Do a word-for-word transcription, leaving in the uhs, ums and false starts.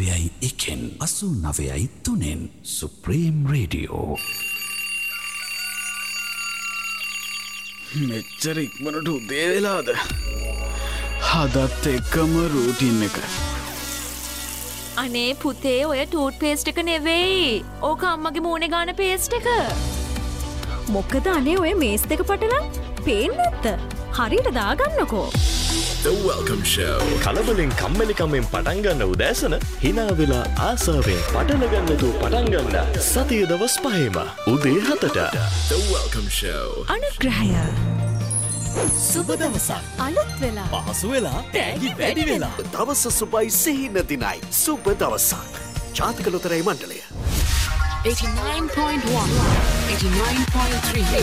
නවයයි එකෙන් අසූ නවයයි තුනෙන් සුප්‍රීම් රේඩියෝ. මෙච්චර ඉක්මනට උදේ වෙලාද? හදත් එක්කම රූටින් එක. අනේ පුතේ ඔය ටූත් පේස්ට් එක නෙවෙයි. ඕක අම්මගේ මූණේ ගාන පේස්ට් එක. මොකද අනේ ඔය මේස් දෙක පටලන් පේන්නේ නැත්ද? හරියට දාගන්නකෝ. The Welcome Show. කලබලෙන් කම්මැලිකමෙන් පටන් ගන්න උදෑසන hina වෙලා ආසාවෙන් පටල ගන්නතු පටන් ගන්න සතිය දවස් පහේම උදේ හතට The Welcome Show. අනුග්‍රහය. සුබ දවසක්. අලුත් වෙලා. පහසු වෙලා. තෑගි වැඩි වෙලා. දවස සුබයි සිහින දිනයි. සුබ දවසක්. ජාතික ලොතරැයි මණ්ඩලය. eighty-nine point one, eighty-nine point three